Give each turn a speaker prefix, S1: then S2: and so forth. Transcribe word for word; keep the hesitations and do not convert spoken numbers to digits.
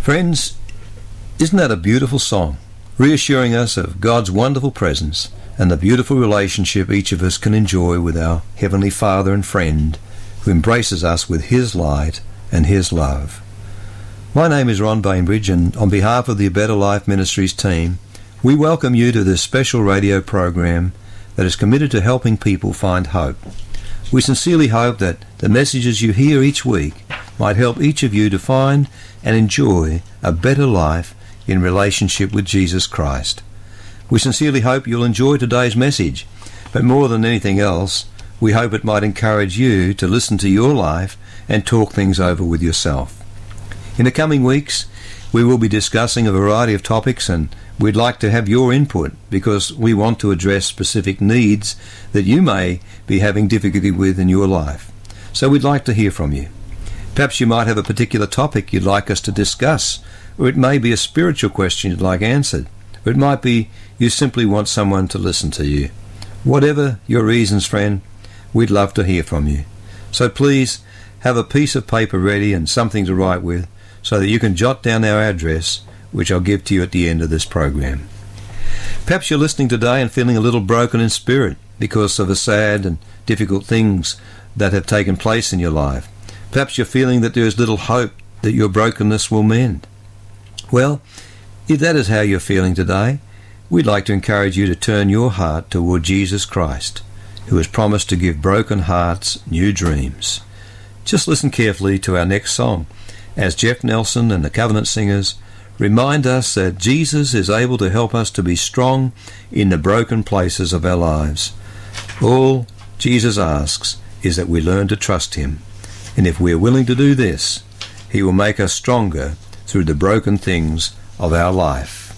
S1: Friends, isn't that a beautiful song, reassuring us of God's wonderful presence and the beautiful relationship each of us can enjoy with our Heavenly Father and friend, who embraces us with His light and His love. My name is Ron Bainbridge, and on behalf of the A Better Life Ministries team, we welcome you to this special radio program that is committed to helping people find hope. We sincerely hope that the messages you hear each week might help each of you to find and enjoy a better life in relationship with Jesus Christ. We sincerely hope you'll enjoy today's message, but more than anything else, we hope it might encourage you to listen to your life and talk things over with yourself. In the coming weeks, we will be discussing a variety of topics, and we'd like to have your input because we want to address specific needs that you may be having difficulty with in your life. So we'd like to hear from you. Perhaps you might have a particular topic you'd like us to discuss, or it may be a spiritual question you'd like answered, or it might be you simply want someone to listen to you. Whatever your reasons, friend, we'd love to hear from you. So please have a piece of paper ready and something to write with so that you can jot down our address, which I'll give to you at the end of this program. Perhaps you're listening today and feeling a little broken in spirit because of the sad and difficult things that have taken place in your life. Perhaps you're feeling that there is little hope that your brokenness will mend. Well, if that is how you're feeling today, we'd like to encourage you to turn your heart toward Jesus Christ, who has promised to give broken hearts new dreams. Just listen carefully to our next song, as Jeff Nelson and the Covenant Singers remind us that Jesus is able to help us to be strong in the broken places of our lives. All Jesus asks is that we learn to trust Him, and if we are willing to do this, He will make us stronger through the broken things of our life.